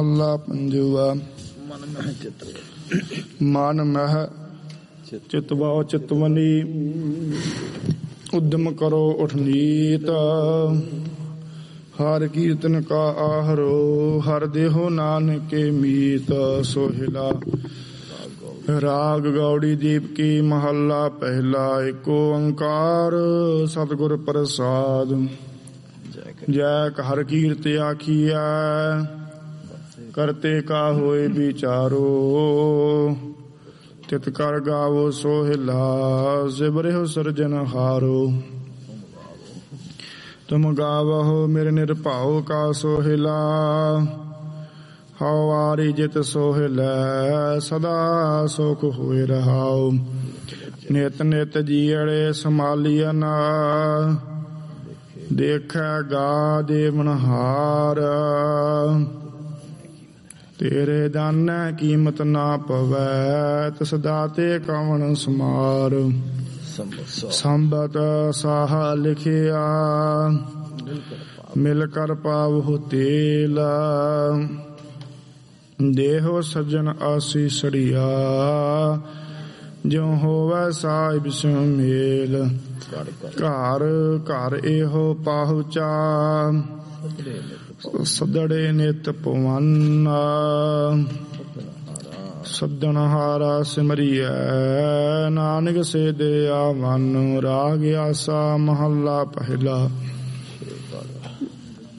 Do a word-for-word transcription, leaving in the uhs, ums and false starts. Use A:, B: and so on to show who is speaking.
A: ਮਹਲਾ ਪੰਜਵਾ।
B: ਮਨ ਮਹਿ ਚਿਤ
A: ਮਨ ਮਹਿ ਚਿਤਵਾਓ ਚਿਤਵਨੀ, ਉਦਮ ਕਰੋ ਉਠਨੀਤ। ਹਰ ਕੀਰਤਨ ਕਾ ਆਹਰੋ, ਹਰ ਦੇਹੋ ਨਾਨਕੇ ਮੀਤ। ਸੋਹਿਲਾ ਰਾਗ ਗੌੜੀ ਦੀਪ ਕੀ ਮਹੱਲਾ ਪਹਿਲਾ। ਏਕ ਓੰਕਾਰ ਸਤਿਗੁਰ ਪ੍ਰਸਾਦ। ਜੈ ਹਰ ਕੀਰਤ ਆਖੀਐ, ਕਰਤੇ ਕਾ ਹੋਏ ਵਿਚਾਰੋ। ਤਿਤ ਕਰ ਗਾਵੋ ਸੋਹਿਲਾ, ਸਿਵਰਿਹੁ ਸਿਰਜਨਹਾਰੋ। ਤੁਮ ਗਾਵਹੁ ਮੇਰੇ ਨਿਰਭਉ ਕਾ ਸੋਹਿਲਾ, ਹਉ ਵਾਰੀ ਜਿਤ ਸੋਹਿਲੈ, ਸਦਾ ਸੁਖ ਹੋਇ ਰਹਾਉ। ਨਿਤ ਨਿਤ ਜੀਅੜੇ ਸੰਭਾਲੀਐਨ, ਦੇਖੈ ਗਾ ਦੇਵਨਹਾਰ। ਤੇਰੇ ਦਾਨੈ ਕੀਮਤ ਨਾ ਪਵੈ, ਤਿਸ ਦਾਤੇ ਕਵਣ ਸਮਾਰ। ਸੰਬਤ ਸਾਹ ਲਿਖਿਆ, ਮਿਲ ਕਰ ਪਾਵਹੁ ਤੇਲ। ਦੇਹੋ ਸੱਜਣ ਆਸੀਸੜੀਆ, ਜਿਉ ਹੋਵੈ ਸਾਹਿਬ ਸਿਉ ਮੇਲ। ਘਰ ਘਰ ਇਹੋ ਪਾਹੁਚਾ, ਸਦੜੇ ਨਿਤ ਪਵਨ। ਸੱਦਣਹਾਰਾ ਸਿਮਰੀਐ, ਨਾਨਕ ਸੇ ਦੇ ਆਵਨ। ਰਾਗ ਆਸਾ ਮਹੱਲਾ ਪਹਿਲਾ।